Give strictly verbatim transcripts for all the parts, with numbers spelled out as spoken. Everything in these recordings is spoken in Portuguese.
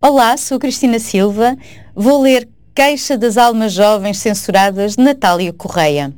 Olá, sou Cristina Silva. Vou ler Queixa das Almas Jovens Censuradas de Natália Correia.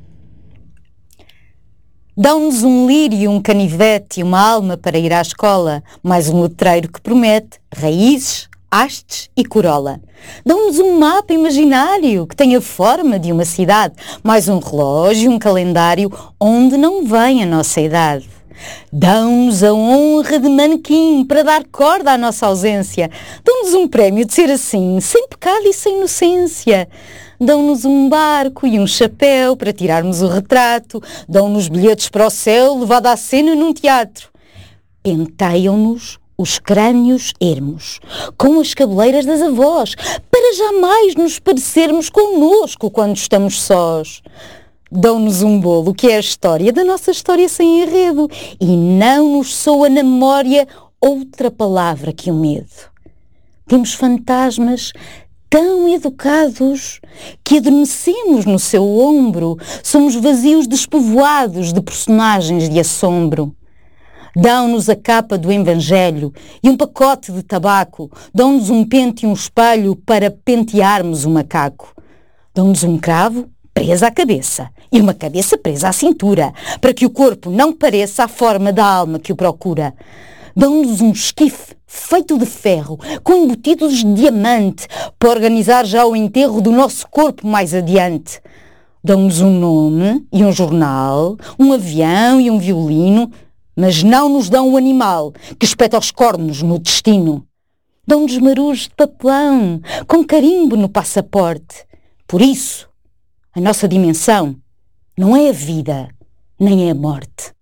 Dão-nos um lírio, um canivete e uma alma para ir à escola, mais um letreiro que promete raízes, hastes e corola. Dão-nos um mapa imaginário que tem a forma de uma cidade, mais um relógio, um calendário onde não vem a nossa idade. Dão-nos a honra de manequim para dar corda à nossa ausência. Dão-nos um prémio de ser assim, sem pecado e sem inocência. Dão-nos um barco e um chapéu para tirarmos o retrato. Dão-nos bilhetes para o céu, levado à cena num teatro. Penteiam-nos os crânios ermos, com as cabeleiras das avós, para jamais nos parecermos connosco quando estamos sós. Dão-nos um bolo que é a história da nossa história sem enredo e não nos soa na memória outra palavra que o medo. Temos fantasmas tão educados que adormecemos no seu ombro. Somos vazios despovoados de personagens de assombro. Dão-nos a capa do Evangelho e um pacote de tabaco. Dão-nos um pente e um espelho para pentearmos o macaco. Dão-nos um cravo presa à cabeça e uma cabeça presa à cintura, para que o corpo não pareça a forma da alma que o procura. Dão-nos um esquife feito de ferro, com embutidos de diamante, para organizar já o enterro do nosso corpo mais adiante. Dão-nos um nome e um jornal, um avião e um violino, mas não nos dão o animal que espeta os cornos no destino. Dão-nos marujos de papelão, com carimbo no passaporte. Por isso, a nossa dimensão não é a vida, nem é a morte.